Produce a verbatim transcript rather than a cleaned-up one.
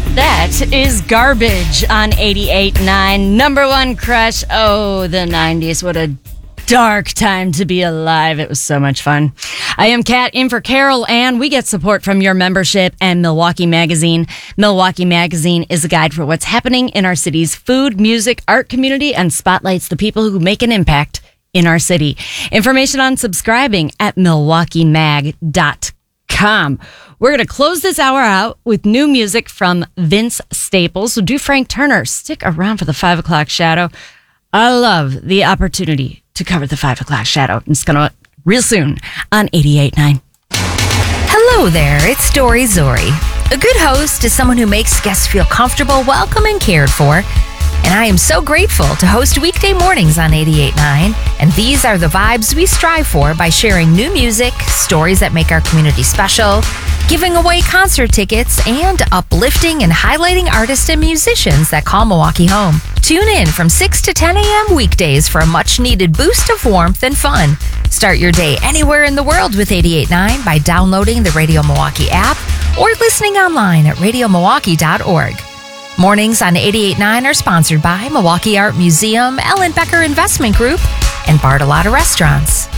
That is Garbage on eighty-eight point nine. Number one crush. Oh, the nineties. What a dark time to be alive. It was so much fun. I am Kat, in for Carol, and we get support from your membership and Milwaukee Magazine. Milwaukee Magazine is a guide for what's happening in our city's food, music, art community, and spotlights the people who make an impact in our city. Information on subscribing at milwaukee mag dot com. We're going to close this hour out with new music from Vince Staples. So do Frank Turner. Stick around for the five o'clock shadow. I love the opportunity to cover the five o'clock shadow. It's going to real soon on eighty-eight point nine. Hello there, it's Dory Zori. A good host is someone who makes guests feel comfortable, welcome, and cared for. And I am so grateful to host weekday mornings on eighty-eight point nine. And these are the vibes we strive for by sharing new music, stories that make our community special, giving away concert tickets, and uplifting and highlighting artists and musicians that call Milwaukee home. Tune in from six to ten a.m. weekdays for a much-needed boost of warmth and fun. Start your day anywhere in the world with eighty-eight point nine by downloading the Radio Milwaukee app or listening online at radio milwaukee dot org. Mornings on eighty-eight point nine are sponsored by Milwaukee Art Museum, Ellen Becker Investment Group, and Bartolotta Restaurants.